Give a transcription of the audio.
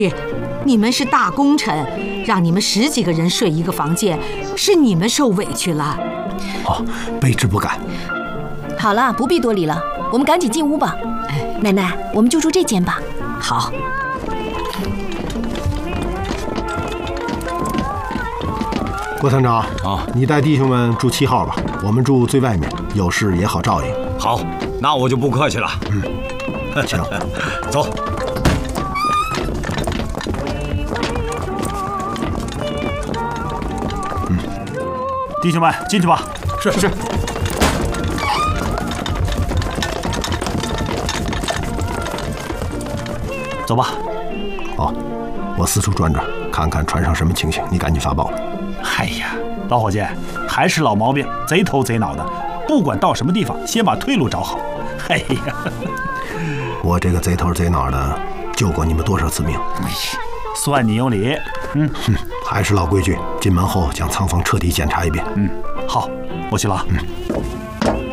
你们是大功臣，让你们10几个人睡一个房间，是你们受委屈了。 哦，卑职不敢。 好了，不必多礼了，我们赶紧进屋吧。奶奶，我们就住这间吧。 好。 郭团长啊， 你带弟兄们住7号吧，我们住最外面，有事也好照应。 好，那我就不客气了。 行， 走。 弟兄们，进去吧。 是。 走吧。 好，我四处转转，看看船上什么情形，你赶紧发报。 哎呀，老伙计，还是老毛病，贼头贼脑的，不管到什么地方，先把退路找好。哎呀， 我这个贼头贼脑的，救过你们多少次命？ 算你有理。 还是老规矩，进门后将仓房彻底检查一遍。 好，我去了。